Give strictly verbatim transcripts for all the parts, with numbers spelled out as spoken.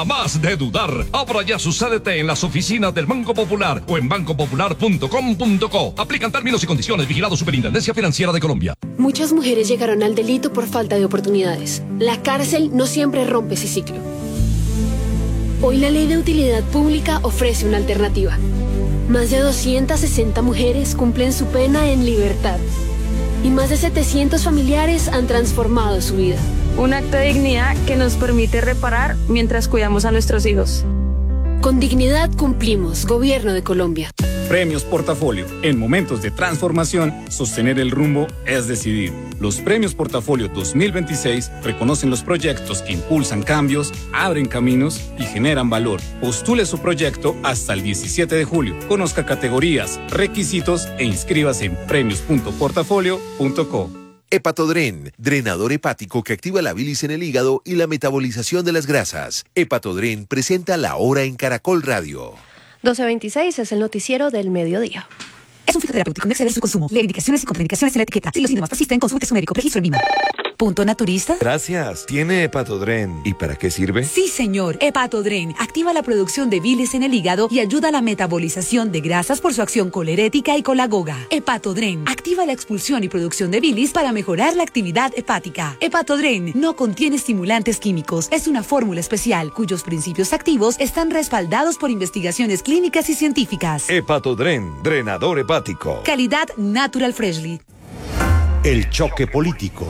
nada más de dudar. Abra ya su C D T en las oficinas del Banco Popular o en banco popular punto com punto co. Aplican términos y condiciones. Vigilado Superintendencia Financiera de Colombia. Muchas mujeres llegaron al delito por falta de oportunidades. La cárcel no siempre rompe ese ciclo. Hoy la Ley de Utilidad Pública ofrece una alternativa. Más de doscientas sesenta mujeres cumplen su pena en libertad. Y más de setecientos familiares han transformado su vida. Un acto de dignidad que nos permite reparar mientras cuidamos a nuestros hijos. Con dignidad cumplimos, Gobierno de Colombia. Premios Portafolio. En momentos de transformación, sostener el rumbo es decidir. Los Premios Portafolio dos mil veintiséis reconocen los proyectos que impulsan cambios, abren caminos y generan valor. Postule su proyecto hasta el diecisiete de julio. Conozca categorías, requisitos e inscríbase en premios punto portafolio punto co. Hepatodren, drenador hepático que activa la bilis en el hígado y la metabolización de las grasas. Hepatodren presenta La Hora en Caracol Radio. doce veintiséis es el noticiero del mediodía. Es un fitoterapéutico, no exceder su consumo. Lee indicaciones y contraindicaciones en la etiqueta. Si los síntomas persisten, consulte a su médico. Registro en Vima. ¿Punto naturista? Gracias. ¿Tiene Hepatodren? ¿Y para qué sirve? Sí, señor. Hepatodren activa la producción de bilis en el hígado y ayuda a la metabolización de grasas por su acción colerética y colagoga. Hepatodren activa la expulsión y producción de bilis para mejorar la actividad hepática. Hepatodren no contiene estimulantes químicos. Es una fórmula especial cuyos principios activos están respaldados por investigaciones clínicas y científicas. Hepatodren, drenador hepático. Calidad Natural Freshly. El choque político.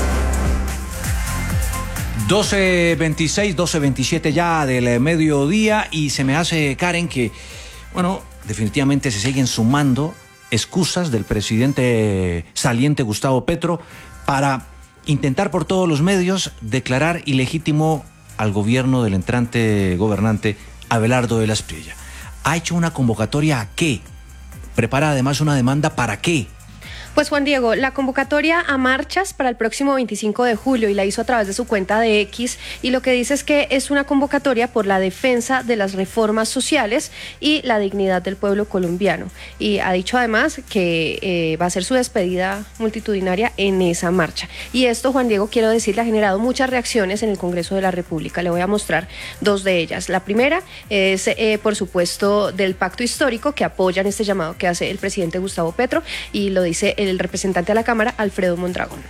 doce veintiséis, doce veintisiete ya del mediodía y se me hace, Karen, que, bueno, definitivamente se siguen sumando excusas del presidente saliente Gustavo Petro para intentar por todos los medios declarar ilegítimo al gobierno del entrante gobernante Abelardo de la Espriella. ¿Ha hecho una convocatoria a qué? ¿Prepara además una demanda para qué? Pues Juan Diego, la convocatoria a marchas para el próximo veinticinco de julio y la hizo a través de su cuenta de X y lo que dice es que es una convocatoria por la defensa de las reformas sociales y la dignidad del pueblo colombiano. Y ha dicho además que eh, va a ser su despedida multitudinaria en esa marcha. Y esto, Juan Diego, quiero decirle, ha generado muchas reacciones en el Congreso de la República. Le voy a mostrar dos de ellas. La primera es, eh, por supuesto, del pacto histórico que apoyan este llamado que hace el presidente Gustavo Petro y lo dice el el representante a la Cámara, Alfredo Mondragón.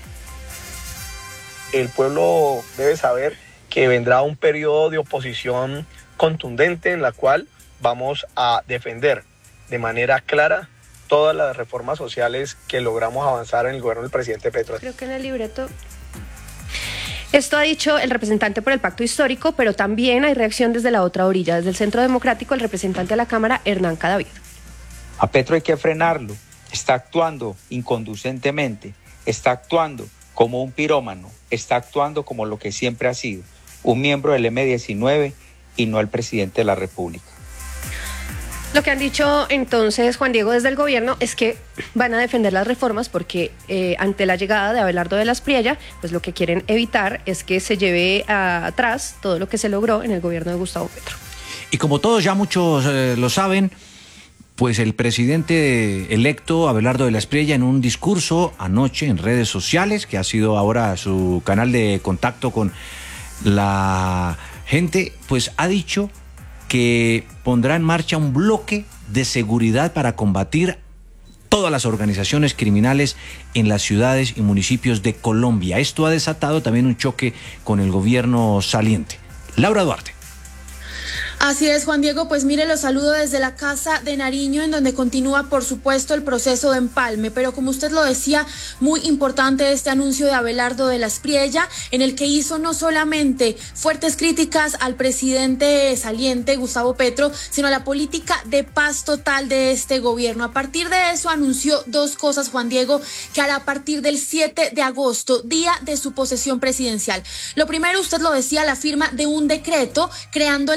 El pueblo debe saber que vendrá un periodo de oposición contundente en la cual vamos a defender de manera clara todas las reformas sociales que logramos avanzar en el gobierno del presidente Petro. Creo que en el libreto... Esto ha dicho el representante por el pacto histórico, pero también hay reacción desde la otra orilla, desde el Centro Democrático, el representante a la Cámara, Hernán Cadavid. A Petro hay que frenarlo. Está actuando inconducentemente, está actuando como un pirómano, está actuando como lo que siempre ha sido, un miembro del eme diecinueve y no el presidente de la República. Lo que han dicho entonces, Juan Diego, desde el gobierno es que van a defender las reformas porque eh, ante la llegada de Abelardo de la Espriella, pues lo que quieren evitar es que se lleve a, atrás todo lo que se logró en el gobierno de Gustavo Petro. Y como todos ya muchos eh, lo saben, pues el presidente electo Abelardo de la Espriella en un discurso anoche en redes sociales, que ha sido ahora su canal de contacto con la gente, pues ha dicho que pondrá en marcha un bloque de seguridad para combatir todas las organizaciones criminales en las ciudades y municipios de Colombia. Esto ha desatado también un choque con el gobierno saliente. Laura Duarte. Así es, Juan Diego, pues mire, los saludo desde la Casa de Nariño, en donde continúa, por supuesto, el proceso de empalme, pero como usted lo decía, muy importante este anuncio de Abelardo de la Espriella, en el que hizo no solamente fuertes críticas al presidente saliente, Gustavo Petro, sino a la política de paz total de este gobierno. A partir de eso anunció dos cosas, Juan Diego, que hará a partir del siete de agosto, día de su posesión presidencial. Lo primero, usted lo decía, la firma de un decreto creando el denominado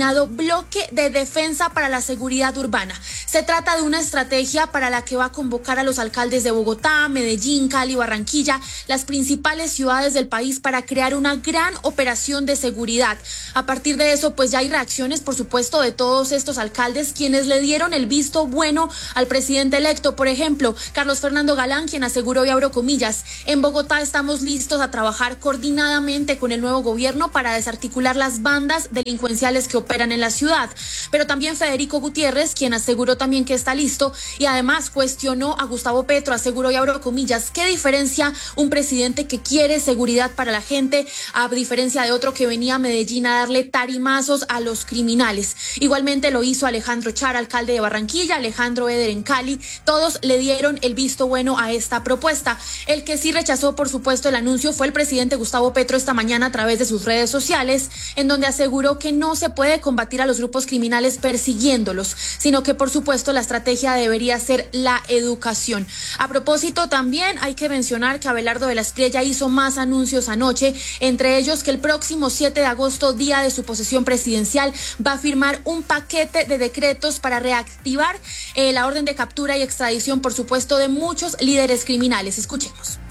denominado Bloque de Defensa para la Seguridad Urbana. Se trata de una estrategia para la que va a convocar a los alcaldes de Bogotá, Medellín, Cali, Barranquilla, las principales ciudades del país, para crear una gran operación de seguridad. A partir de eso, pues ya hay reacciones, por supuesto, de todos estos alcaldes, quienes le dieron el visto bueno al presidente electo. Por ejemplo, Carlos Fernando Galán, quien aseguró, y abro comillas, en Bogotá estamos listos a trabajar coordinadamente con el nuevo gobierno para desarticular las bandas delincuenciales que operan en la ciudad. Pero también Federico Gutiérrez, quien aseguró también que está listo, y además cuestionó a Gustavo Petro, aseguró, y abro comillas, ¿qué diferencia un presidente que quiere seguridad para la gente a diferencia de otro que venía a Medellín a darle tarimazos a los criminales? Igualmente lo hizo Alejandro Char, alcalde de Barranquilla, Alejandro Eder en Cali. Todos le dieron el visto bueno a esta propuesta. El que sí rechazó, por supuesto, el anuncio fue el presidente Gustavo Petro esta mañana a través de sus redes sociales, en donde aseguró que no se puede combatir a los grupos criminales persiguiéndolos, sino que, por supuesto, la estrategia debería ser la educación. A propósito, también hay que mencionar que Abelardo de la Espriella hizo más anuncios anoche, entre ellos que el próximo siete de agosto, día de su posesión presidencial, va a firmar un paquete de decretos para reactivar eh, la orden de captura y extradición, por supuesto, de muchos líderes criminales. Escuchemos.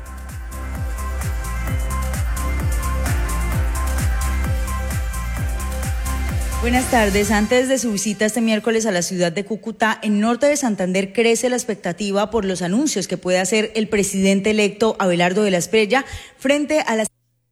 Buenas tardes. Antes de su visita este miércoles a la ciudad de Cúcuta, en norte de Santander, crece la expectativa por los anuncios que puede hacer el presidente electo Abelardo de la Espriella frente a las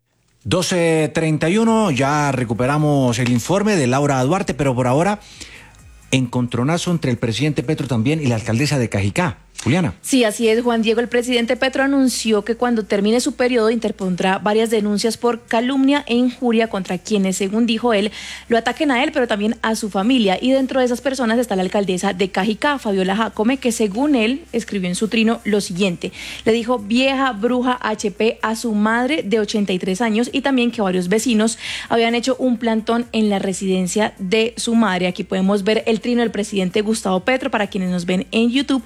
doce treinta y uno, ya recuperamos el informe de Laura Duarte, pero por ahora, encontronazo entre el presidente Petro también y la alcaldesa de Cajicá. Juliana. Sí, así es, Juan Diego. El presidente Petro anunció que cuando termine su periodo interpondrá varias denuncias por calumnia e injuria contra quienes, según dijo él, lo ataquen a él, pero también a su familia. Y dentro de esas personas está la alcaldesa de Cajicá, Fabiola Jacome, que según él escribió en su trino lo siguiente. Le dijo vieja bruja H P a su madre de ochenta y tres años, y también que varios vecinos habían hecho un plantón en la residencia de su madre. Aquí podemos ver el trino del presidente Gustavo Petro para quienes nos ven en YouTube.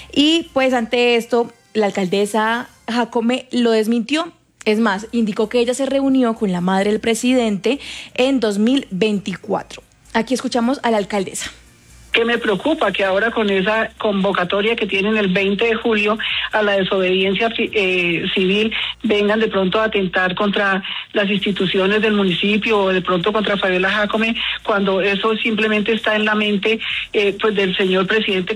Y pues ante esto, la alcaldesa Jacome lo desmintió. Es más, indicó que ella se reunió con la madre del presidente en dos mil veinticuatro. Aquí escuchamos a la alcaldesa. Que me preocupa que ahora con esa convocatoria que tienen el veinte de julio a la desobediencia eh, civil vengan de pronto a atentar contra las instituciones del municipio o de pronto contra Fabiola Jacome, cuando eso simplemente está en la mente eh, pues del señor presidente.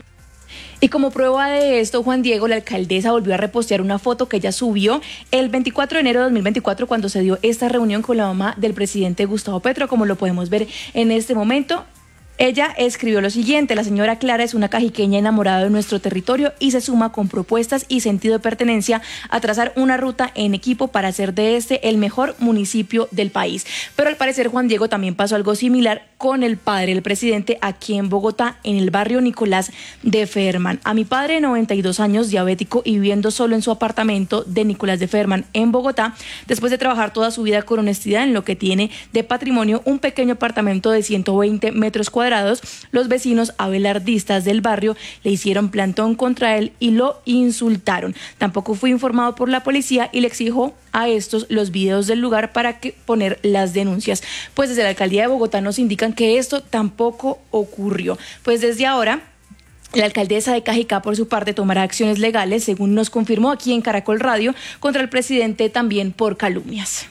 Y como prueba de esto, Juan Diego, la alcaldesa volvió a repostear una foto que ella subió el veinticuatro de enero de dos mil veinticuatro, cuando se dio esta reunión con la mamá del presidente Gustavo Petro, como lo podemos ver en este momento. Ella escribió lo siguiente: la señora Clara es una cajiqueña enamorada de nuestro territorio y se suma con propuestas y sentido de pertenencia a trazar una ruta en equipo para hacer de este el mejor municipio del país. Pero al parecer, Juan Diego, también pasó algo similar con el padre del presidente aquí en Bogotá, en el barrio Nicolás de Ferman. A mi padre de noventa y dos años, diabético y viviendo solo en su apartamento de Nicolás de Ferman en Bogotá, después de trabajar toda su vida con honestidad en lo que tiene de patrimonio, un pequeño apartamento de ciento veinte metros cuadrados, los vecinos abelardistas del barrio le hicieron plantón contra él y lo insultaron. Tampoco fue informado por la policía y le exigió a estos los videos del lugar para que poner las denuncias. Pues desde la alcaldía de Bogotá nos indican que esto tampoco ocurrió. Pues desde ahora, la alcaldesa de Cajicá, por su parte, tomará acciones legales, según nos confirmó aquí en Caracol Radio, contra el presidente también por calumnias.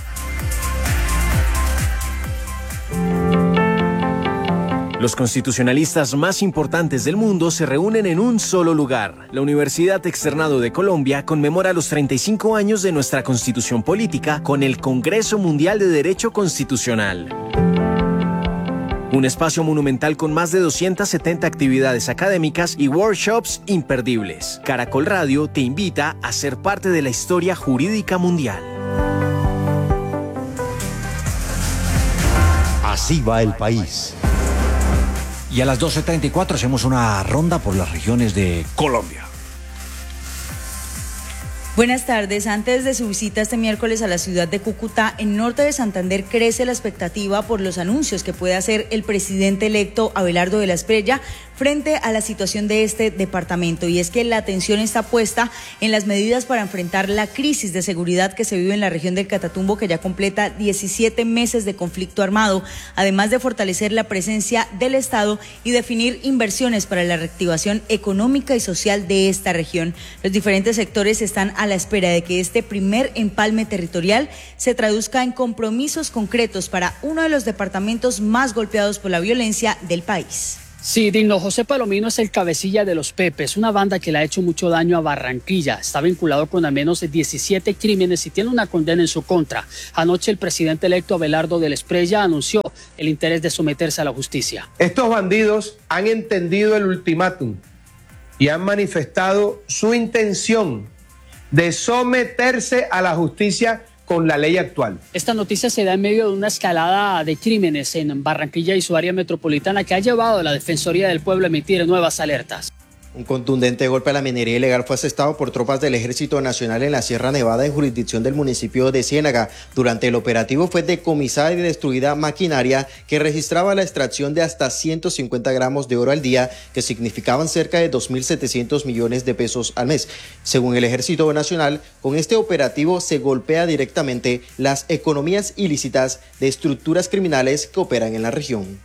Los constitucionalistas más importantes del mundo se reúnen en un solo lugar. La Universidad Externado de Colombia conmemora los treinta y cinco años de nuestra Constitución Política con el Congreso Mundial de Derecho Constitucional. Un espacio monumental con más de doscientas setenta actividades académicas y workshops imperdibles. Caracol Radio te invita a ser parte de la historia jurídica mundial. Así va el país. Y a las doce treinta y cuatro hacemos una ronda por las regiones de Colombia. Buenas tardes. Antes de su visita este miércoles a la ciudad de Cúcuta, en norte de Santander, crece la expectativa por los anuncios que puede hacer el presidente electo Abelardo de la Espriella frente a la situación de este departamento, y es que la atención está puesta en las medidas para enfrentar la crisis de seguridad que se vive en la región del Catatumbo, que ya completa diecisiete meses de conflicto armado, además de fortalecer la presencia del Estado y definir inversiones para la reactivación económica y social de esta región. Los diferentes sectores están a la espera de que este primer empalme territorial se traduzca en compromisos concretos para uno de los departamentos más golpeados por la violencia del país. Sí, Digno, José Palomino es el cabecilla de Los Pepes, una banda que le ha hecho mucho daño a Barranquilla. Está vinculado con al menos diecisiete crímenes y tiene una condena en su contra. Anoche el presidente electo Abelardo del Esprella anunció el interés de someterse a la justicia. Estos bandidos han entendido el ultimátum y han manifestado su intención de someterse a la justicia con la ley actual. Esta noticia se da en medio de una escalada de crímenes en Barranquilla y su área metropolitana que ha llevado a la Defensoría del Pueblo a emitir nuevas alertas. Un contundente golpe a la minería ilegal fue asestado por tropas del Ejército Nacional en la Sierra Nevada, en jurisdicción del municipio de Ciénaga. Durante el operativo fue decomisada y destruida maquinaria que registraba la extracción de hasta ciento cincuenta gramos de oro al día, que significaban cerca de dos mil setecientos millones de pesos al mes. Según el Ejército Nacional, con este operativo se golpea directamente las economías ilícitas de estructuras criminales que operan en la región.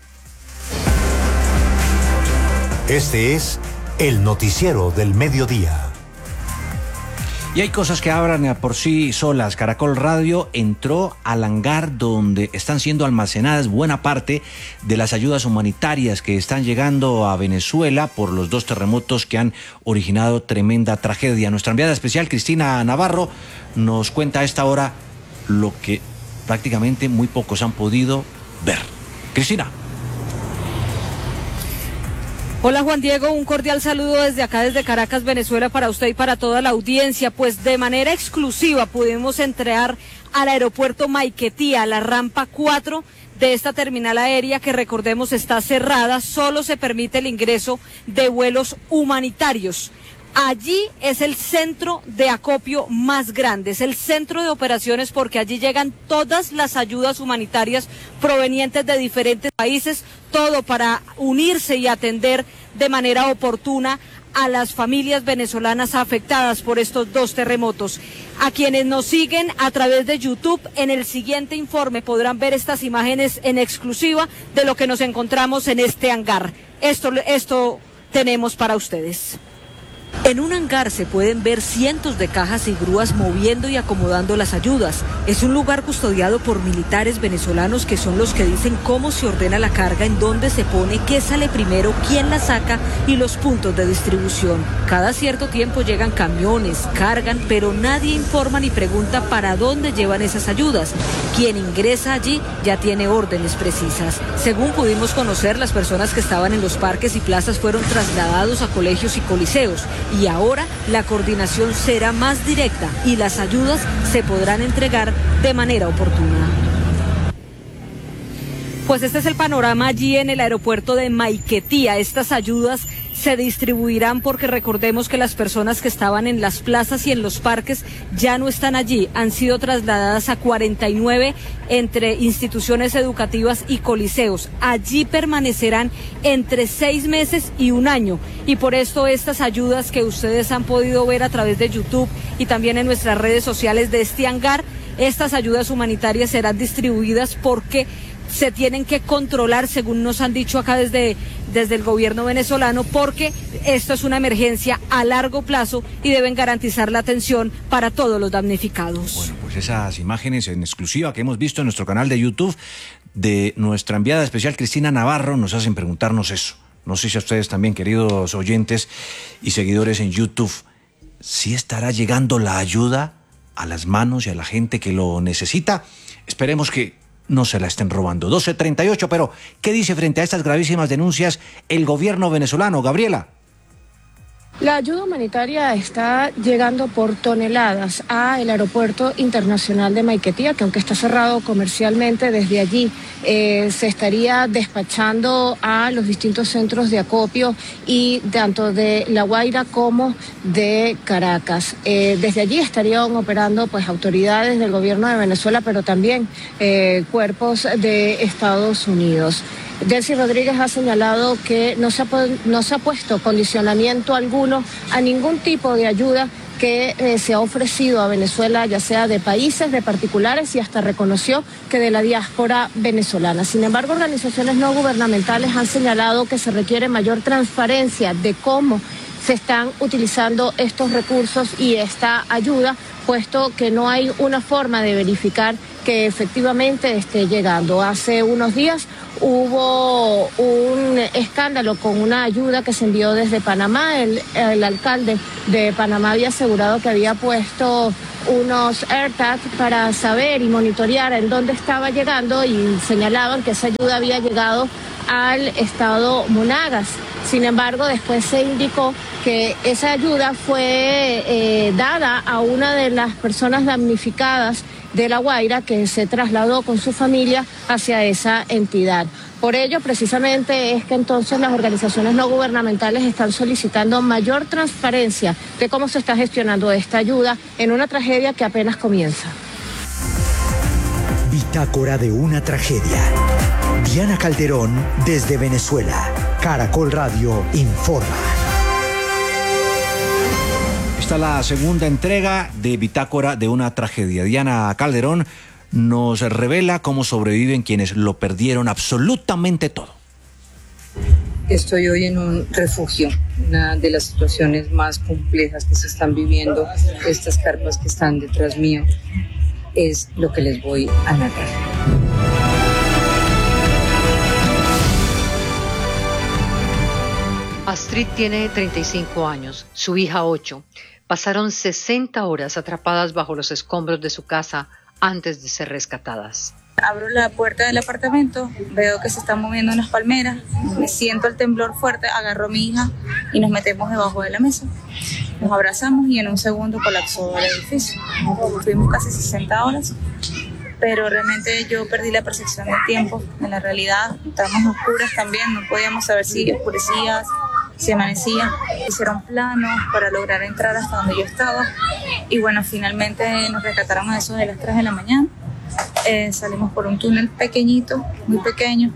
Este es el noticiero del mediodía. Y hay cosas que hablan por sí solas. Caracol Radio entró al hangar donde están siendo almacenadas buena parte de las ayudas humanitarias que están llegando a Venezuela por los dos terremotos que han originado tremenda tragedia. Nuestra enviada especial, Cristina Navarro, nos cuenta a esta hora lo que prácticamente muy pocos han podido ver. Cristina. Hola Juan Diego, un cordial saludo desde acá, desde Caracas, Venezuela, para usted y para toda la audiencia. Pues de manera exclusiva pudimos entrar al aeropuerto Maiquetía, a la rampa cuatro de esta terminal aérea que, recordemos, está cerrada. Solo se permite el ingreso de vuelos humanitarios. Allí es el centro de acopio más grande, es el centro de operaciones, porque allí llegan todas las ayudas humanitarias provenientes de diferentes países, todo para unirse y atender de manera oportuna a las familias venezolanas afectadas por estos dos terremotos. A quienes nos siguen a través de YouTube, en el siguiente informe podrán ver estas imágenes en exclusiva de lo que nos encontramos en este hangar. Esto, esto tenemos para ustedes. En un hangar se pueden ver cientos de cajas y grúas moviendo y acomodando las ayudas. Es un lugar custodiado por militares venezolanos que son los que dicen cómo se ordena la carga, en dónde se pone, qué sale primero, quién la saca y los puntos de distribución. Cada cierto tiempo llegan camiones, cargan, pero nadie informa ni pregunta para dónde llevan esas ayudas. Quien ingresa allí ya tiene órdenes precisas. Según pudimos conocer, las personas que estaban en los parques y plazas fueron trasladados a colegios y coliseos. Y ahora la coordinación será más directa y las ayudas se podrán entregar de manera oportuna. Pues este es el panorama allí en el aeropuerto de Maiquetía. Estas ayudas se distribuirán porque recordemos que las personas que estaban en las plazas y en los parques ya no están allí. Han sido trasladadas a cuarenta y nueve entre instituciones educativas y coliseos. Allí permanecerán entre seis meses y un año. Y por esto estas ayudas que ustedes han podido ver a través de YouTube y también en nuestras redes sociales de este hangar, estas ayudas humanitarias serán distribuidas porque se tienen que controlar, según nos han dicho acá desde, desde el gobierno venezolano, porque esto es una emergencia a largo plazo y deben garantizar la atención para todos los damnificados. Bueno, pues esas imágenes en exclusiva que hemos visto en nuestro canal de YouTube de nuestra enviada especial Cristina Navarro nos hacen preguntarnos eso. No sé si a ustedes también, queridos oyentes y seguidores en YouTube, si estará llegando la ayuda a las manos y a la gente que lo necesita. Esperemos que no se la estén robando. doce treinta y ocho, pero ¿qué dice frente a estas gravísimas denuncias el gobierno venezolano, Gabriela? La ayuda humanitaria está llegando por toneladas al aeropuerto internacional de Maiquetía, que aunque está cerrado comercialmente, desde allí eh, se estaría despachando a los distintos centros de acopio, y tanto de La Guaira como de Caracas. Eh, desde allí estarían operando pues autoridades del gobierno de Venezuela, pero también eh, cuerpos de Estados Unidos. Delcy Rodríguez ha señalado que no se ha, no se ha puesto condicionamiento alguno a ningún tipo de ayuda que eh, se ha ofrecido a Venezuela, ya sea de países, de particulares, y hasta reconoció que de la diáspora venezolana. Sin embargo, organizaciones no gubernamentales han señalado que se requiere mayor transparencia de cómo se están utilizando estos recursos y esta ayuda, puesto que no hay una forma de verificar que efectivamente esté llegando. Hace unos días hubo un escándalo con una ayuda que se envió desde Panamá. El, el alcalde de Panamá había asegurado que había puesto unos AirTags para saber y monitorear en dónde estaba llegando, y señalaban que esa ayuda había llegado al estado Monagas. Sin embargo, después se indicó que esa ayuda fue eh, dada a una de las personas damnificadas de La Guaira, que se trasladó con su familia hacia esa entidad. Por ello, precisamente, es que entonces las organizaciones no gubernamentales están solicitando mayor transparencia de cómo se está gestionando esta ayuda en una tragedia que apenas comienza. Bitácora de una tragedia. Diana Calderón, desde Venezuela. Caracol Radio informa. Esta es la segunda entrega de Bitácora de una tragedia. Diana Calderón nos revela cómo sobreviven quienes lo perdieron absolutamente todo. Estoy hoy en un refugio, una de las situaciones más complejas que se están viviendo. Estas carpas que están detrás mío es lo que les voy a narrar. Astrid tiene treinta y cinco años, su hija ocho. Pasaron sesenta horas atrapadas bajo los escombros de su casa antes de ser rescatadas. Abro la puerta del apartamento, veo que se están moviendo unas palmeras, me siento el temblor fuerte, agarro a mi hija y nos metemos debajo de la mesa. Nos abrazamos y en un segundo colapsó el edificio. Tuvimos casi sesenta horas, pero realmente yo perdí la percepción del tiempo. En la realidad estábamos oscuras también, no podíamos saber si oscurecía, si amanecía. Hicieron planos para lograr entrar hasta donde yo estaba y bueno, finalmente nos rescataron a eso de las tres de la mañana. Eh, salimos por un túnel pequeñito, muy pequeño,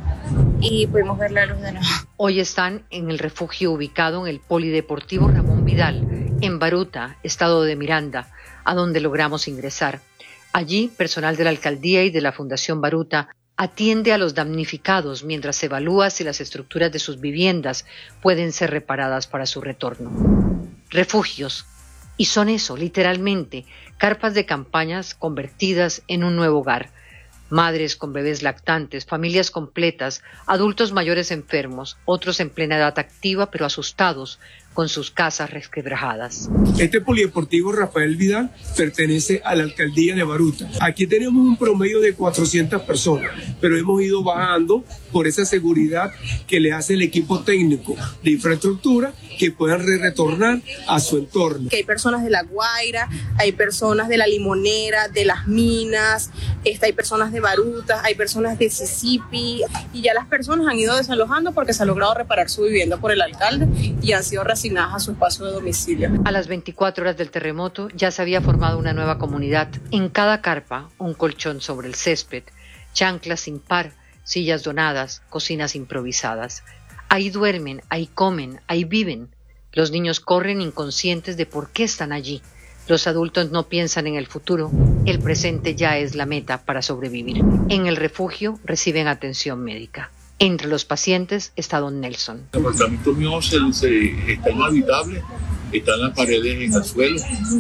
y pudimos ver la luz de nuevo. Hoy están en el refugio ubicado en el Polideportivo Ramón Vidal, en Baruta, estado de Miranda, a donde logramos ingresar. Allí, personal de la alcaldía y de la Fundación Baruta atiende a los damnificados mientras se evalúa si las estructuras de sus viviendas pueden ser reparadas para su retorno. Refugios. Y son eso, literalmente, carpas de campañas convertidas en un nuevo hogar. Madres con bebés lactantes, familias completas, adultos mayores enfermos, otros en plena edad activa pero asustados, con sus casas resquebrajadas. Este polideportivo Rafael Vidal pertenece a la alcaldía de Baruta. Aquí tenemos un promedio de cuatrocientas personas, pero hemos ido bajando por esa seguridad que le hace el equipo técnico de infraestructura que puedan re retornar a su entorno. Que hay personas de La Guaira, hay personas de La Limonera, de Las Minas, este, hay personas de Baruta, hay personas de Sisipi, y ya las personas han ido desalojando porque se ha logrado reparar su vivienda por el alcalde y han sido reasignadas a su espacio de domicilio. A las veinticuatro horas del terremoto ya se había formado una nueva comunidad. En cada carpa, un colchón sobre el césped, chanclas sin par, sillas donadas, cocinas improvisadas. Ahí duermen, ahí comen, ahí viven. Los niños corren inconscientes de por qué están allí. Los adultos no piensan en el futuro. El presente ya es la meta para sobrevivir. En el refugio reciben atención médica. Entre los pacientes está don Nelson. El apartamento mío se, se, está inhabitable, están las paredes en el suelo,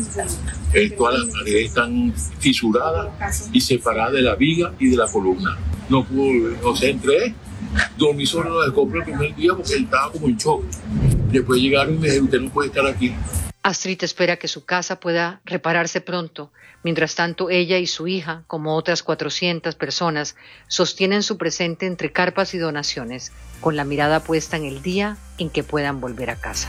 eh, todas las paredes están fisuradas y separadas de la viga y de la columna. No pude, o sea, entré, dormí sobre los escombros el primer día porque él estaba como en shock. Después llegaron y me dijeron, usted no puede estar aquí. Astrid espera que su casa pueda repararse pronto. Mientras tanto, ella y su hija, como otras cuatrocientas personas, sostienen su presente entre carpas y donaciones, con la mirada puesta en el día en que puedan volver a casa.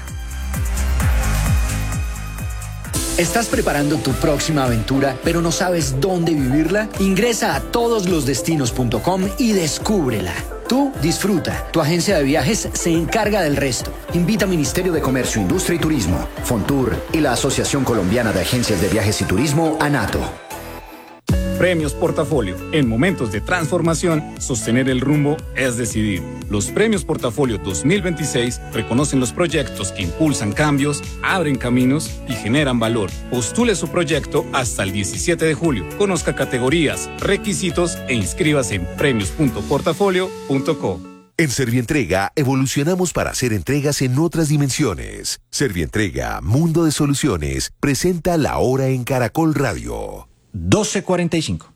¿Estás preparando tu próxima aventura, pero no sabes dónde vivirla? Ingresa a todos los destinos punto com y descúbrela. Tú disfruta, tu agencia de viajes se encarga del resto. Invita a Ministerio de Comercio, Industria y Turismo, Fontur y la Asociación Colombiana de Agencias de Viajes y Turismo, ANATO. Premios Portafolio. En momentos de transformación, sostener el rumbo es decidir. Los Premios Portafolio dos mil veintiséis reconocen los proyectos que impulsan cambios, abren caminos y generan valor. Postule su proyecto hasta el diecisiete de julio. Conozca categorías, requisitos e inscríbase en premios punto portafolio punto co. En Servientrega evolucionamos para hacer entregas en otras dimensiones. Servientrega, Mundo de Soluciones, presenta La Hora en Caracol Radio. doce cuarenta y cinco.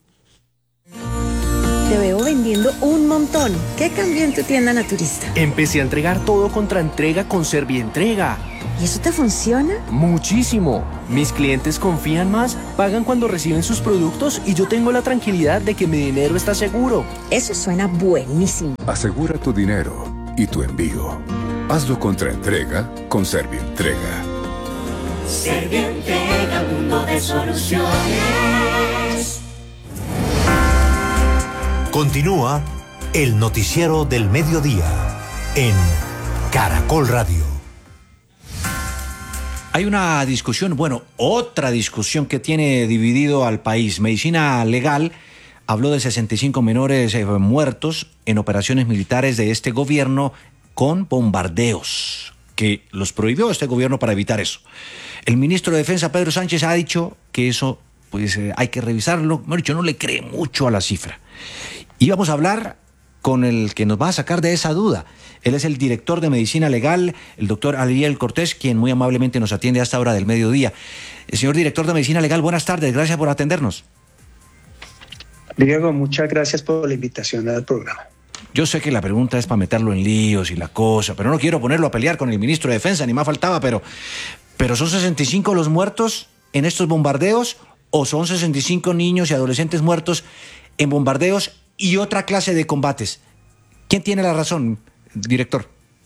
Te veo vendiendo un montón. ¿Qué cambió en tu tienda naturista? Empecé a entregar todo contra entrega con Servientrega. ¿Y eso te funciona? Muchísimo. Mis clientes confían más, pagan cuando reciben sus productos y yo tengo la tranquilidad de que mi dinero está seguro. Eso suena buenísimo. Asegura tu dinero y tu envío. Hazlo contra entrega con Servientrega. Servientrega, mundo de soluciones. Continúa el noticiero del mediodía en Caracol Radio. Hay una discusión, bueno, otra discusión que tiene dividido al país. Medicina Legal habló de sesenta y cinco menores eh, muertos en operaciones militares de este gobierno con bombardeos, que los prohibió este gobierno para evitar eso. El ministro de Defensa, Pedro Sánchez, ha dicho que eso pues eh, hay que revisarlo. Mejor dicho, no le cree mucho a la cifra. Y vamos a hablar con el que nos va a sacar de esa duda. Él es el director de Medicina Legal, el doctor Ariel Cortés, quien muy amablemente nos atiende a esta hora del mediodía. El señor director de Medicina Legal, buenas tardes, gracias por atendernos. Diego, muchas gracias por la invitación al programa. Yo sé que la pregunta es para meterlo en líos y la cosa, pero no quiero ponerlo a pelear con el ministro de Defensa, ni más faltaba, pero, pero ¿son sesenta y cinco los muertos en estos bombardeos o son sesenta y cinco niños y adolescentes muertos en bombardeos y otra clase de combates? ¿Quién tiene la razón, director?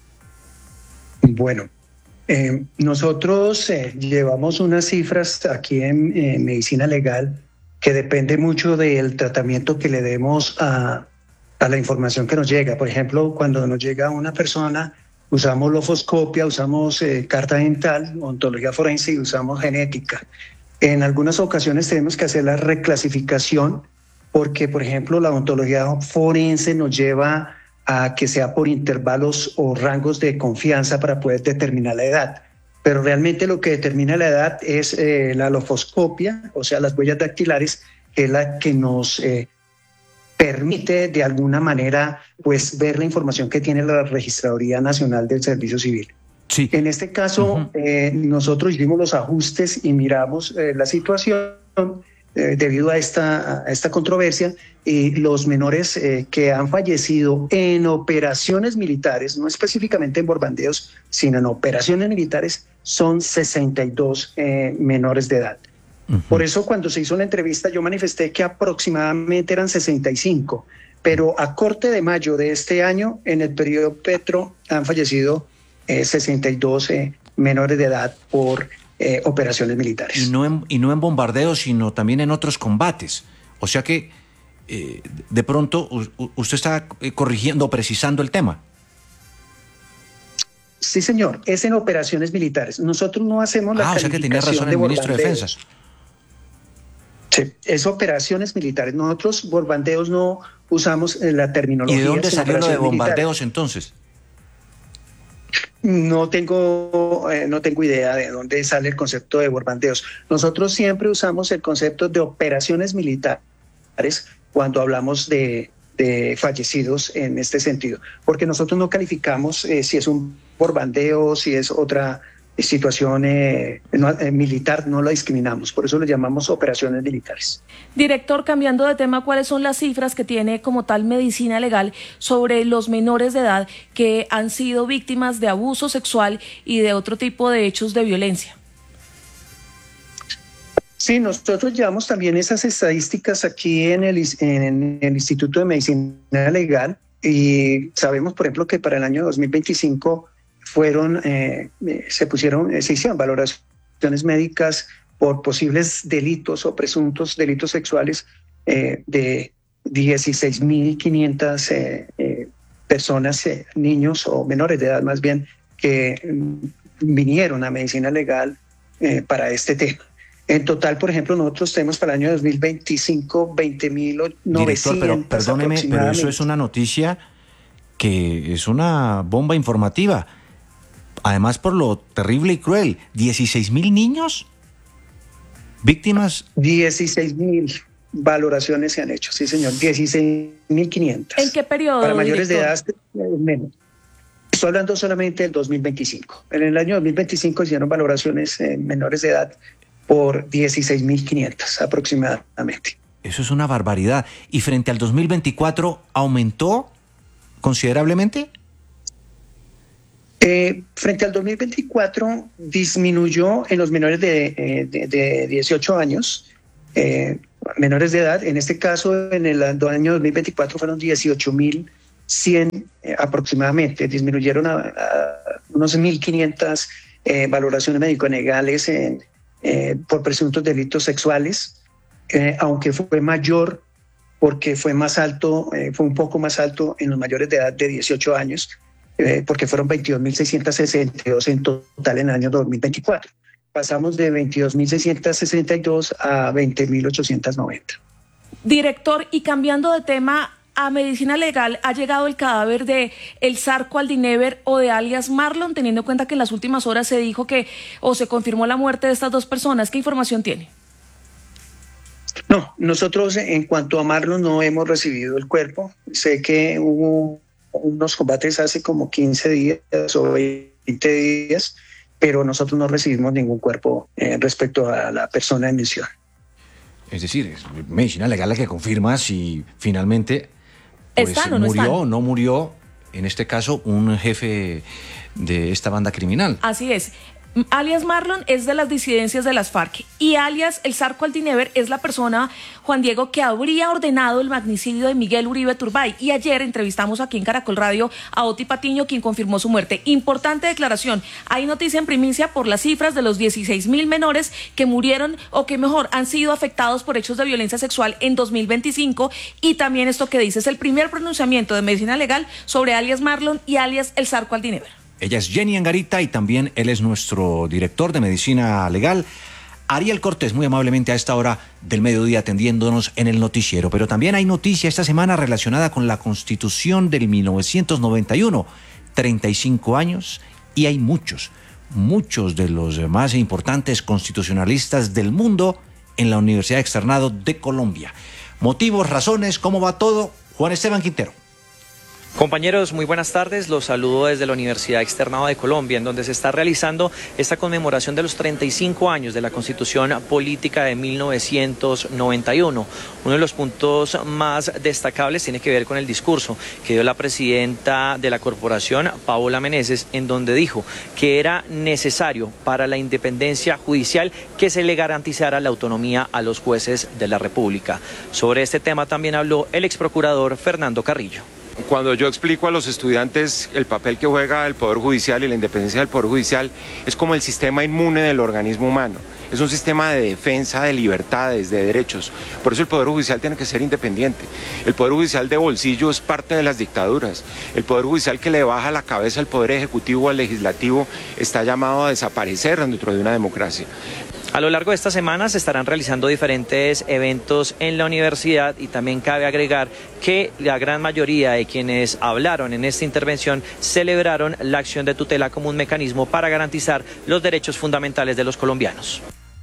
Bueno, eh, nosotros eh, llevamos unas cifras aquí en eh, Medicina Legal que depende mucho del tratamiento que le demos a, a la información que nos llega. Por ejemplo, cuando nos llega una persona, usamos lofoscopia, usamos eh, carta dental, ontología forense y usamos genética. En algunas ocasiones tenemos que hacer la reclasificación porque, por ejemplo, la ontología forense nos lleva a que sea por intervalos o rangos de confianza para poder determinar la edad. Pero realmente lo que determina la edad es eh, la lofoscopia, o sea, las huellas dactilares, que es la que nos eh, permite de alguna manera pues, ver la información que tiene la Registraduría Nacional del Servicio Civil. Sí. En este caso, uh-huh. eh, nosotros hicimos los ajustes y miramos eh, la situación eh, debido a esta, a esta controversia, y los menores eh, que han fallecido en operaciones militares, no específicamente en bombardeos, sino en operaciones militares, son sesenta y dos eh, menores de edad. Uh-huh. Por eso cuando se hizo la entrevista yo manifesté que aproximadamente eran sesenta y cinco, pero a corte de mayo de este año, en el periodo Petro, han fallecido eh, sesenta y dos eh, menores de edad por eh, operaciones militares. Y no, en, y no en bombardeos, sino también en otros combates. O sea que eh, de pronto u, usted está corrigiendo, precisando el tema. Sí, señor, es en operaciones militares. Nosotros no hacemos la ah, calificación. O sea que tenía razón el ministro de Defensa. Sí, es operaciones militares. Nosotros bombardeos no usamos la terminología. ¿Y de dónde salió lo de bombardeos entonces? No tengo, eh, no tengo idea de dónde sale el concepto de bombardeos. Nosotros siempre usamos el concepto de operaciones militares cuando hablamos de, de fallecidos en este sentido, porque nosotros no calificamos eh, si es un bombardeo, si es otra situación eh, no, eh, militar, no la discriminamos, por eso le llamamos operaciones militares. Director, cambiando de tema, ¿cuáles son las cifras que tiene como tal Medicina Legal sobre los menores de edad que han sido víctimas de abuso sexual y de otro tipo de hechos de violencia? Sí, nosotros llevamos también esas estadísticas aquí en el, en el Instituto de Medicina Legal y sabemos, por ejemplo, que para el año dos mil veinticinco fueron, eh, se pusieron, se hicieron valoraciones médicas por posibles delitos o presuntos delitos sexuales eh, de dieciséis mil quinientas eh, eh, personas, eh, niños o menores de edad más bien, que mm, vinieron a Medicina Legal eh, para este tema. En total, por ejemplo, nosotros tenemos para el año dos mil veinticinco veinte mil novecientos. Director, pero perdóneme, pero eso es una noticia que es una bomba informativa. Además, por lo terrible y cruel, ¿dieciséis mil niños víctimas? dieciséis mil valoraciones se han hecho, sí señor, dieciséis mil quinientos. ¿En qué periodo, Para mayores director? de edad, menos. Estoy hablando solamente del dos mil veinticinco. En el año dos mil veinticinco hicieron valoraciones en menores de edad por dieciséis mil quinientos aproximadamente. Eso es una barbaridad. ¿Y frente al dos mil veinticuatro aumentó considerablemente? Eh, frente al dos mil veinticuatro disminuyó en los menores de, de, de dieciocho años, eh, menores de edad. En este caso, en el año dos mil veinticuatro fueron dieciocho mil cien eh, aproximadamente. Disminuyeron a, a unos mil quinientas eh, valoraciones médico-legales en, eh, por presuntos delitos sexuales, eh, aunque fue mayor porque fue más alto, eh, fue un poco más alto en los mayores de edad de dieciocho años. Eh, porque fueron veintidós mil seiscientos sesenta y dos en total en el año dos mil veinticuatro. Pasamos de veintidós mil seiscientos sesenta y dos a veinte mil ochocientos noventa. Director, y cambiando de tema, a medicina legal ha llegado el cadáver de el Zarco Aldinever o de alias Marlon, teniendo en cuenta que en las últimas horas se dijo que o se confirmó la muerte de estas dos personas. ¿Qué información tiene? No, nosotros en cuanto a Marlon no hemos recibido el cuerpo. Sé que hubo unos combates hace como quince días o veinte días, pero nosotros no recibimos ningún cuerpo eh, respecto a la persona en misión. Es decir, es medicina legal la que confirma si finalmente pues, ¿Están o no murió están? o no murió, en este caso, un jefe de esta banda criminal. Así es. Alias Marlon es de las disidencias de las FARC y alias el Zarco Aldinever es la persona, Juan Diego, que habría ordenado el magnicidio de Miguel Uribe Turbay. Y ayer entrevistamos aquí en Caracol Radio a Oti Patiño, quien confirmó su muerte. Importante declaración. Hay noticia en primicia por las cifras de los dieciséis mil menores que murieron o que mejor han sido afectados por hechos de violencia sexual en dos mil veinticinco. Y también esto que dice es el primer pronunciamiento de medicina legal sobre alias Marlon y alias el Zarco Aldinever. Ella es Jenny Angarita y también él es nuestro director de medicina legal. Ariel Cortés, muy amablemente a esta hora del mediodía atendiéndonos en el noticiero. Pero también hay noticia esta semana relacionada con la Constitución del mil novecientos noventa y uno. treinta y cinco años y hay muchos, muchos de los más importantes constitucionalistas del mundo en la Universidad Externado de Colombia. Motivos, razones, ¿cómo va todo? Juan Esteban Quintero. Compañeros, muy buenas tardes. Los saludo desde la Universidad Externado de Colombia, en donde se está realizando esta conmemoración de los treinta y cinco años de la Constitución Política de mil novecientos noventa y uno. Uno de los puntos más destacables tiene que ver con el discurso que dio la presidenta de la corporación, Paola Meneses, en donde dijo que era necesario para la independencia judicial que se le garantizara la autonomía a los jueces de la República. Sobre este tema también habló el exprocurador Fernando Carrillo. Cuando yo explico a los estudiantes el papel que juega el Poder Judicial y la independencia del Poder Judicial, es como el sistema inmune del organismo humano. Es un sistema de defensa de libertades, de derechos. Por eso el Poder Judicial tiene que ser independiente. El Poder Judicial de bolsillo es parte de las dictaduras. El Poder Judicial que le baja la cabeza al Poder Ejecutivo o al Legislativo está llamado a desaparecer dentro de una democracia. A lo largo de esta semana se estarán realizando diferentes eventos en la universidad y también cabe agregar que la gran mayoría de quienes hablaron en esta intervención celebraron la acción de tutela como un mecanismo para garantizar los derechos fundamentales de los colombianos.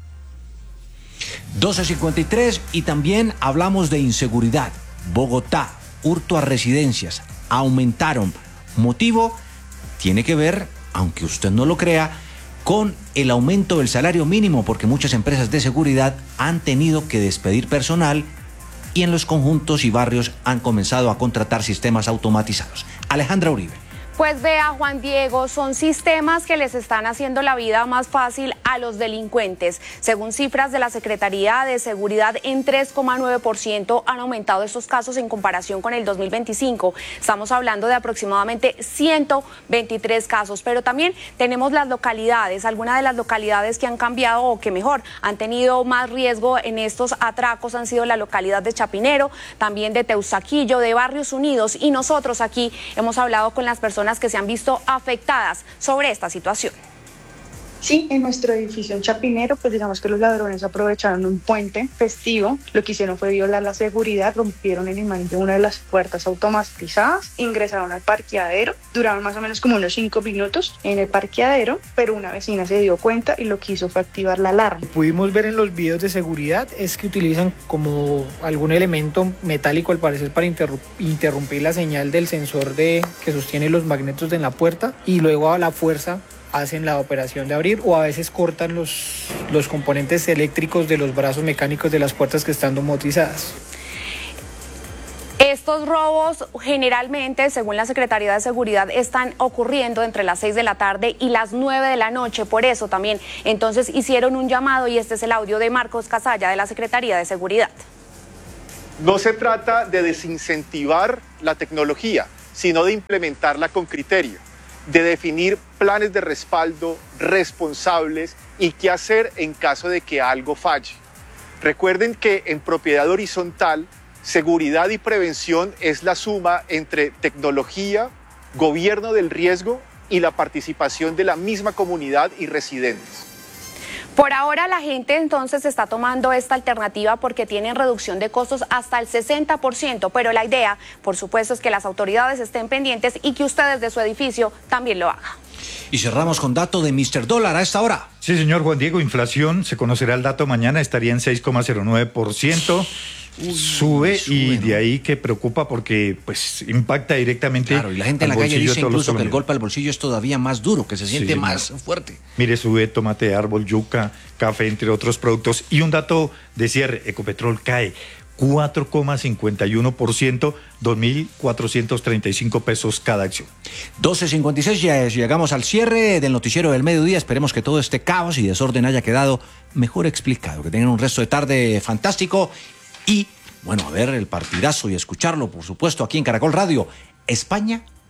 doce cincuenta y tres y también hablamos de inseguridad. Bogotá, hurto a residencias, aumentaron. Motivo tiene que ver, aunque usted no lo crea, con el aumento del salario mínimo, porque muchas empresas de seguridad han tenido que despedir personal y en los conjuntos y barrios han comenzado a contratar sistemas automatizados. Alejandra Uribe. Pues vea, Juan Diego, son sistemas que les están haciendo la vida más fácil a los delincuentes. Según cifras de la Secretaría de Seguridad, en tres coma nueve por ciento han aumentado estos casos en comparación con el dos mil veinticinco. Estamos hablando de aproximadamente ciento veintitrés casos, pero también tenemos las localidades, algunas de las localidades que han cambiado o que mejor han tenido más riesgo en estos atracos han sido la localidad de Chapinero, también de Teusaquillo, de Barrios Unidos, y nosotros aquí hemos hablado con las personas que se han visto afectadas sobre esta situación. Sí, en nuestro edificio en Chapinero, pues digamos que los ladrones aprovecharon un puente festivo. Lo que hicieron fue violar la seguridad, rompieron el imán de una de las puertas automatizadas, ingresaron al parqueadero, duraron más o menos como unos cinco minutos en el parqueadero, pero una vecina se dio cuenta y lo que hizo fue activar la alarma. Pudimos ver en los videos de seguridad es que utilizan como algún elemento metálico al parecer para interrumpir la señal del sensor de, que sostiene los magnetos de la puerta, y luego a la fuerza hacen la operación de abrir, o a veces cortan los, los componentes eléctricos de los brazos mecánicos de las puertas que están domotizadas. Estos robos generalmente, según la Secretaría de Seguridad, están ocurriendo entre las seis de la tarde y las nueve de la noche. Por eso también entonces hicieron un llamado, y este es el audio de Marcos Casalla de la Secretaría de Seguridad. No se trata de desincentivar la tecnología, sino de implementarla con criterio, de definir planes de respaldo responsables y qué hacer en caso de que algo falle. Recuerden que en propiedad horizontal, seguridad y prevención es la suma entre tecnología, gobierno del riesgo y la participación de la misma comunidad y residentes. Por ahora la gente entonces está tomando esta alternativa porque tienen reducción de costos hasta el sesenta por ciento, pero la idea, por supuesto, es que las autoridades estén pendientes y que ustedes de su edificio también lo hagan. Y cerramos con dato de mister Dólar a esta hora. Sí, señor Juan Diego, inflación, se conocerá el dato mañana, estaría en seis coma cero nueve por ciento. Uy, sube, sube y ¿no? De ahí que preocupa porque pues impacta directamente. Claro, y la gente en la calle dice incluso que el golpe al bolsillo es todavía más duro, que se siente sí, más no. fuerte. Mire, sube tomate de árbol, yuca, café, entre otros productos. Y un dato de cierre, Ecopetrol cae cuatro coma cincuenta y uno por ciento, dos mil cuatrocientos treinta y cinco pesos cada acción. doce cincuenta y seis, ya llegamos al cierre del noticiero del mediodía. Esperemos que todo este caos y desorden haya quedado mejor explicado, que tengan un resto de tarde fantástico. Y, bueno, a ver el partidazo y escucharlo, por supuesto, aquí en Caracol Radio. España